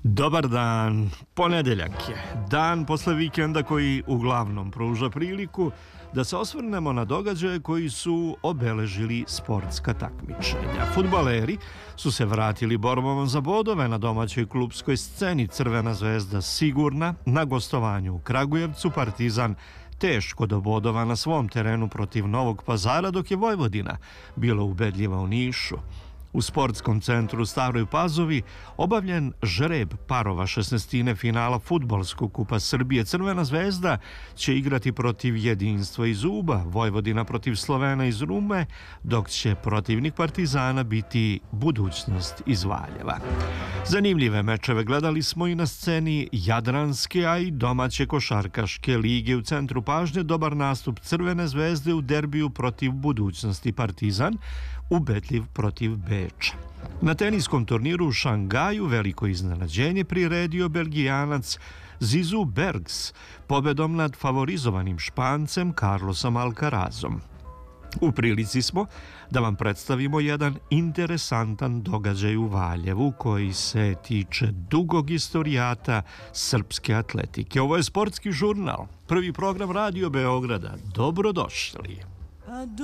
Dobar dan, ponedeljak je, dan posle vikenda koji uglavnom pruža priliku da se osvrnemo na događaje koji su obeležili sportska takmičenja. Fudbaleri su se vratili borbom za bodove na domaćoj klupskoj sceni. Crvena zvezda sigurna, na gostovanju u Kragujevcu, Partizan teško do bodova na svom terenu protiv Novog Pazara, dok je Vojvodina bila ubedljiva u Nišu. U sportskom centru u Staroj Pazovi obavljen žreb parova 16. finala Fudbalskog kupa Srbije. Crvena zvezda će igrati protiv Jedinstva iz Uba, Vojvodina protiv Slovena iz Rume, dok će protivnik Partizana biti Budućnost iz Valjeva. Zanimljive mečeve gledali smo i na sceni Jadranske, a i domaće košarkaške lige. U centru pažnje dobar nastup Crvene zvezde u derbiju protiv Budućnosti. Partizan ubedljiv protiv Beča. Na teniskom turniru u Šangaju veliko iznenađenje priredio Belgijanac Zizou Bergs pobedom nad favorizovanim Špancem Carlosom Alcarazom. U prilici smo da vam predstavimo jedan interesantan događaj u Valjevu koji se tiče dugog istorijata srpske atletike. Ovo je Sportski žurnal, prvi program Radio Beograda. Dobrodošli.